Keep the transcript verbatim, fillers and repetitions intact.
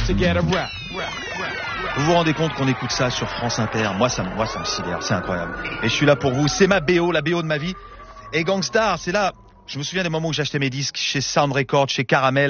Vous vous rendez compte qu'on écoute ça sur France Inter? Moi, ça, moi, ça me sidère, c'est incroyable. Et je suis là pour vous. C'est ma B O, la B O de ma vie. Et Gangstar, c'est là. Je me souviens des moments où j'achetais mes disques chez Sound Records, chez Caramel.